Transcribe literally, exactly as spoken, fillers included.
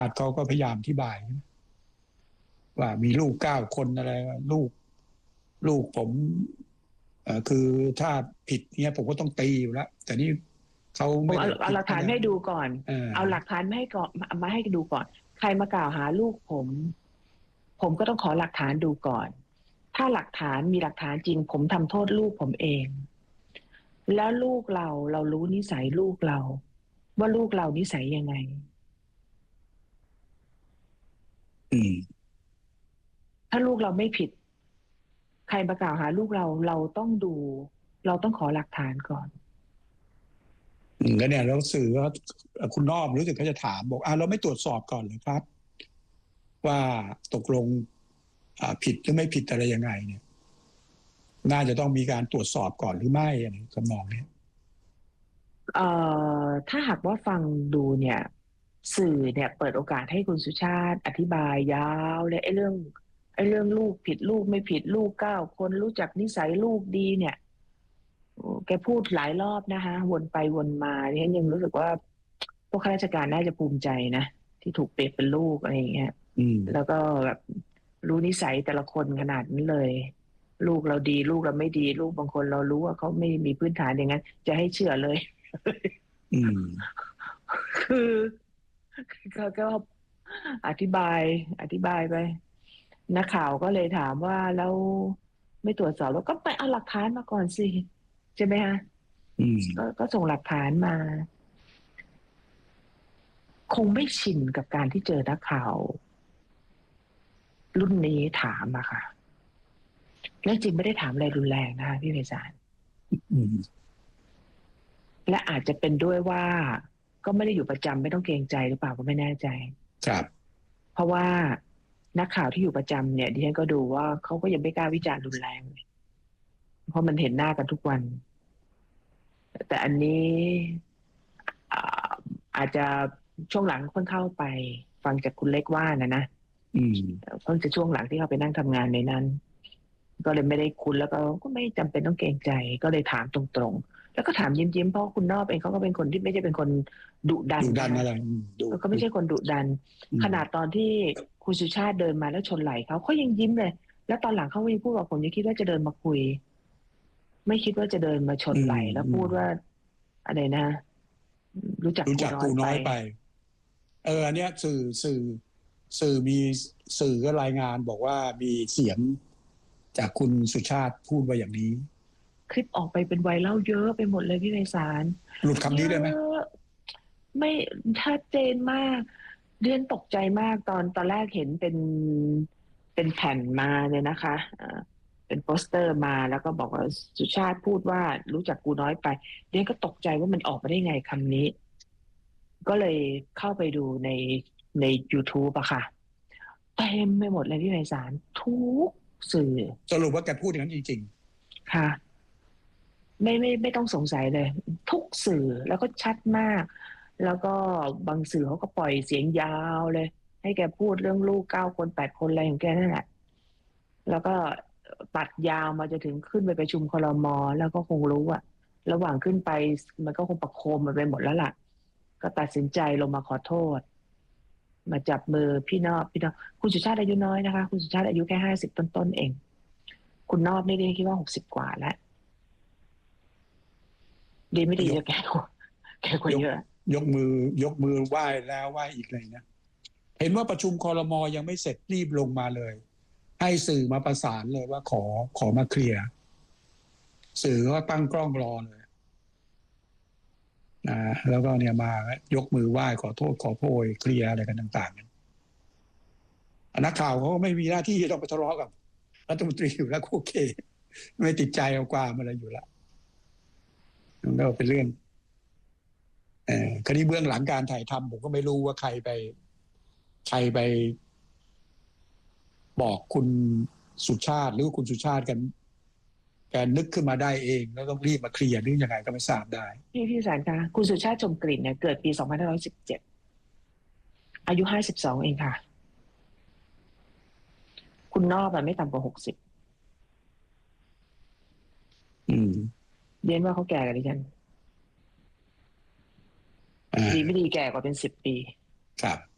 เขาก็พยายามอธิบายว่ามีลูกเก้าคนอะไรลูกลูกผมเอ่อคือถ้าผิดเนี่ยผมก็ต้องตีอยู่แล้วแต่นี่เขาไม่เอาได้เอาหลักฐานให้ดูก่อนเออเอาหลักฐานมาให้ก่อนมาให้ดูก่อนใครมากล่าวหาลูกผมผมก็ต้องขอหลักฐานดูก่อนถ้าหลักฐานมีหลักฐานจริงผมทำโทษลูกผมเองแล้วลูกเราเรารู้นิสัยลูกเราว่าลูกเรานิสัยยังไงอืมถ้าลูกเราไม่ผิดใครมากล่าวหาลูกเราเราต้องดูเราต้องขอหลักฐานก่อนแล้วเนี่ยเราสื่อว่าคุณนอบรู้สึกเขาจะถามบอกอ่ะเราไม่ตรวจสอบก่อนเลยครับว่าตกลงผิดหรือไม่ผิดอะไรยังไงเนี่ยน่าจะต้องมีการตรวจสอบก่อนหรือไม่อะไรทำนองนี้เอ่อถ้าหากว่าฟังดูเนี่ยสื่อเนี่ยเปิดโอกาสให้คุณสุชาติอธิบายยาวเลยไอ้เรื่องไอ้เรื่องลูกผิดลูกไม่ผิดลูกเก้าคนรู้จักนิสัยลูกดีเนี่ยแกพูดหลายรอบนะคะวนไปวนมาเนี่ยยังรู้สึกว่าพวกข้าราชการน่าจะภูมิใจนะที่ถูกเปรียบเป็นลูกอะไรอย่างเงี้ยแล้วก็แบบรู้นิสัยแต่ละคนขนาดนี้เลยลูกเราดีลูกเราไม่ดีลูกบางคนเรารู้ว่าเขาไม่มีพื้นฐานอย่างนั้นจะให้เชื่อเลยอืมคือก็ก็อธิบายอธิบายไปนักข่าวก็เลยถามว่าแล้วไม่ตรวจสอบแล้วก็ไปเอาหลักฐานมาก่อนสิใช่ไหมฮะก็ก็ส่งหลักฐานมาคงไม่ชินกับการที่เจอนักข่าวรุ่นนี้ถามอะค่ะและจริงไม่ได้ถามอะไรรุนแรงนะคะพี่ไพศาลและอาจจะเป็นด้วยว่าก็ไม่ได้อยู่ประจำไม่ต้องเกรงใจหรือเปล่าก็ไม่แน่ใจครับเพราะว่านักข่าวที่อยู่ประจำเนี่ยดิฉันก็ดูว่าเขาก็ยังไม่กล้าวิจารณ์รุนแรงเลยเพราะมันเห็นหน้ากันทุกวันแต่อันนี้อาจจะช่วงหลังเพิ่งเข้าไปฟังจากคุณเล็กว่านะนะเพิ่งจะช่วงหลังที่เขาไปนั่งทำงานในนั้นก็เลยไม่ได้คุ้นแล้วก็ก็ไม่จำเป็นต้องเกรงใจก็เลยถามตรงๆแล้วก็ถามยิ้มๆเพราะคุณนอบเองเขาก็เป็นคนที่ไม่ใช่เป็นคนดุดันดุดันอะไรก็ไม่ใช่คนดุดันขนาดตอนที่คุณสุชาติเดินมาแล้วชนไหล่เขาเขายังยิ้มเลยแล้วตอนหลังเขาไม่พูดว่าผมยังคิดว่าจะเดินมาคุยไม่คิดว่าจะเดินมาชนไหล่แล้วพูดว่าอะไรนะรู้จักกูน้อยไปเอออันเนี้ยสื่อสื่อสื่อมีสื่อก็รายงานบอกว่ามีเสียงจากคุณสุชาติพูดว่าอย่างนี้คลิปออกไปเป็นไวรัลเยอะไปหมดเลยพี่ไพศาลหลุดคำนี้ได้ไหมไม่ชัดเจนมากเรียนตกใจมากตอนตอนแรกเห็นเป็นเป็นแผ่นมาเนี่ยนะคะเป็นโปสเตอร์มาแล้วก็บอกว่าสุชาติพูดว่ารู้จักกูน้อยไปเรียนก็ตกใจว่ามันออกมาได้ไงคำนี้ก็เลยเข้าไปดูในใน YouTube อะค่ะเต็มไปหมดเลยพี่ไพศาลทุกสื่อสรุปว่าแกพูดอย่างนั้นจริงๆค่ะไม่ไม่ไม่ต้องสงสัยเลยทุกสื่อแล้วก็ชัดมากแล้วก็บางสื่อเขาก็ปล่อยเสียงยาวเลยให้แกพูดเรื่องลูกเก้าคนแปดคนอะไรของแกนั่นแหละแล้วก็ตัดยาวมาจะถึงขึ้นไปประชุมครม.แล้วก็คงรู้อะระหว่างขึ้นไปมันก็คงประโคมมันไปหมดแล้วล่ะก็ตัดสินใจลงมาขอโทษมาจับมือพี่นอบพี่นอบคุณสุชาติอายุน้อยนะคะคุณสุชาติอายุแค่ห้าสิบต้นๆเองคุณนอบนี่ได้คิดว่าหกสิบกว่าแล้วดีไม่ดีจะแก่กว่าแก่กว่าเยอะยกมือยกมือไหว้แล้วไหว้อีกเลยนะเห็นว่าประชุมครม.ยังไม่เสร็จรีบลงมาเลยให้สื่อมาประสานเลยว่าขอขอมาเคลียร์สื่อก็ตั้งกล้องรอเลยนะแล้วก็เนี่ยมายกมือไหว้ขอโทษขอโพยเคลียร์อะไรกันต่างๆนักข่าวเขาก็ไม่มีหน้าที่ต้องไปทะเลาะกับรัฐมนตรีอยู่แล้วโอเคไม่ติดใจเอาความอะไรอยู่แล้วนั่นก็เป็นเรื่องเอ่อคดีเบื้องหลังการถ่ายทำผมก็ไม่รู้ว่าใครไปใครไปบอกคุณสุชาติหรือคุณสุชาติกันแกนึกขึ้นมาได้เองแล้วต้องรีบมาเคลียร์หรือยังไงก็ไม่ทราบได้พี่พี่สารคะคุณสุชาติชมกลิ่นเนี่ยเกิดปีสองพันห้าร้อยสิบเจ็ดอายุห้าสิบสองเองค่ะคุณนอบอะไม่ต่ำกว่าหกสิบอืมเรียนว่าเขาแก่กันดิฉันดีไม่ดีแก่กว่าเป็นสิบปีครับ